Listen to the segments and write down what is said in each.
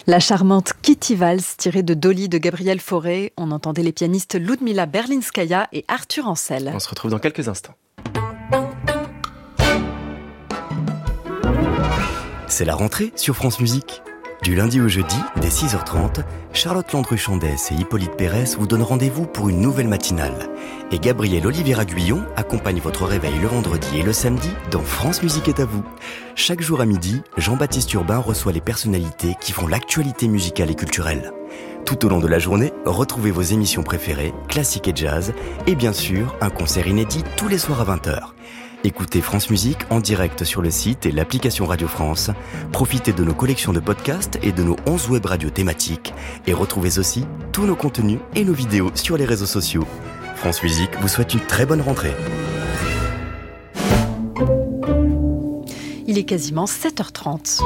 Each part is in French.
La charmante Kitty Valse, tirée de Dolly de Gabriel Fauré. On entendait les pianistes Ludmila Berlinskaya et Arthur Ancel. On se retrouve dans quelques instants. C'est la rentrée sur France Musique. Du lundi au jeudi, dès 6h30, Charlotte Landru-Chandès et Hippolyte Pérès vous donnent rendez-vous pour une nouvelle matinale. Et Gabriel Oliveira Guyon accompagne votre réveil le vendredi et le samedi dans France Musique est à vous. Chaque jour à midi, Jean-Baptiste Urbain reçoit les personnalités qui font l'actualité musicale et culturelle. Tout au long de la journée, retrouvez vos émissions préférées, classiques et jazz, et bien sûr, un concert inédit tous les soirs à 20h. Écoutez France Musique en direct sur le site et l'application Radio France. Profitez de nos collections de podcasts et de nos 11 web radios thématiques. Et retrouvez aussi tous nos contenus et nos vidéos sur les réseaux sociaux. France Musique vous souhaite une très bonne rentrée. Il est quasiment 7h30.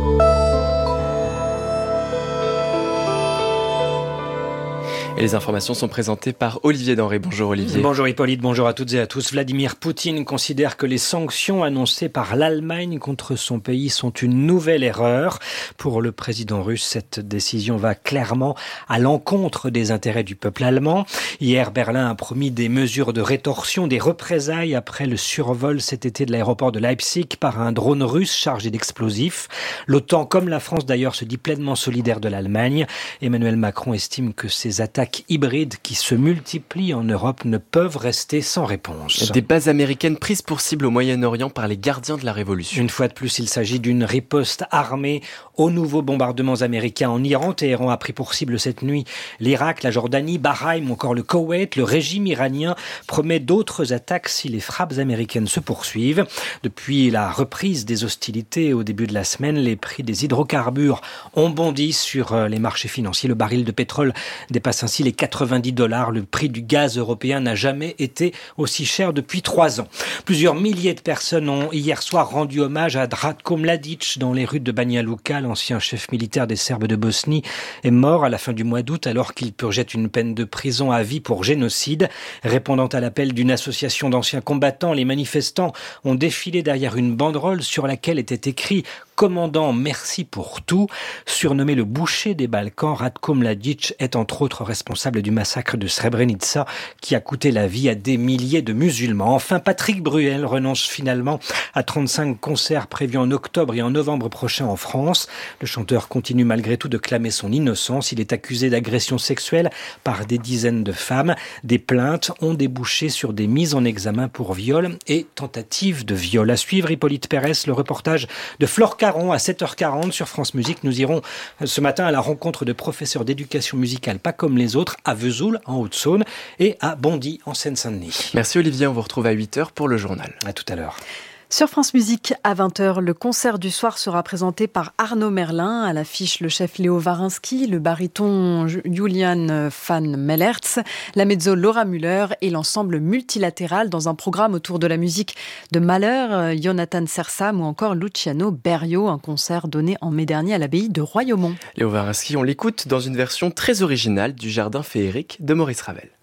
Et les informations sont présentées par Olivier Denré. Bonjour Olivier. Bonjour Hippolyte, bonjour à toutes et à tous. Vladimir Poutine considère que les sanctions annoncées par l'Allemagne contre son pays sont une nouvelle erreur. Pour le président russe, cette décision va clairement à l'encontre des intérêts du peuple allemand. Hier, Berlin a promis des mesures de rétorsion, des représailles après le survol cet été de l'aéroport de Leipzig par un drone russe chargé d'explosifs. L'OTAN, comme la France d'ailleurs, se dit pleinement solidaire de l'Allemagne. Emmanuel Macron estime que ces attaques hybrides qui se multiplient en Europe ne peuvent rester sans réponse. Des bases américaines prises pour cible au Moyen-Orient par les gardiens de la Révolution. Une fois de plus, il s'agit d'une riposte armée aux nouveaux bombardements américains en Iran. Téhéran a pris pour cible cette nuit l'Irak, la Jordanie, Bahreïn ou encore le Koweït. Le régime iranien promet d'autres attaques si les frappes américaines se poursuivent. Depuis la reprise des hostilités au début de la semaine, les prix des hydrocarbures ont bondi sur les marchés financiers. Le baril de pétrole dépasse ainsi les $90. Le prix du gaz européen n'a jamais été aussi cher depuis 3 ans. Plusieurs milliers de personnes ont hier soir rendu hommage à Ratko Mladic dans les rues de Banja Luka. L'ancien chef militaire des Serbes de Bosnie est mort à la fin du mois d'août alors qu'il purgeait une peine de prison à vie pour génocide. Répondant à l'appel d'une association d'anciens combattants, les manifestants ont défilé derrière une banderole sur laquelle était écrit « Commandant, merci pour tout ». Surnommé le boucher des Balkans, Ratko Mladic est entre autres responsable du massacre de Srebrenica qui a coûté la vie à des milliers de musulmans. Enfin, Patrick Bruel renonce finalement à 35 concerts prévus en octobre et en novembre prochain en France. Le chanteur continue malgré tout de clamer son innocence. Il est accusé d'agression sexuelle par des dizaines de femmes. Des plaintes ont débouché sur des mises en examen pour viol et tentative de viol. À suivre, Hippolyte Pérès, le reportage de Flore Caron à 7h40 sur France Musique. Nous irons ce matin à la rencontre de professeurs d'éducation musicale pas comme les autres à Vesoul en Haute-Saône et à Bondy en Seine-Saint-Denis. Merci Olivier, on vous retrouve à 8h pour le journal. À tout à l'heure. Sur France Musique, à 20h, le concert du soir sera présenté par Arnaud Merlin. À l'affiche, le chef Léo Varinsky, le baryton Julian van Mellertz, la mezzo Laura Müller et l'ensemble multilatéral dans un programme autour de la musique de Mahler, Jonathan Sersam ou encore Luciano Berio, un concert donné en mai dernier à l'abbaye de Royaumont. Léo Varinsky, on l'écoute dans une version très originale du Jardin féerique de Maurice Ravel.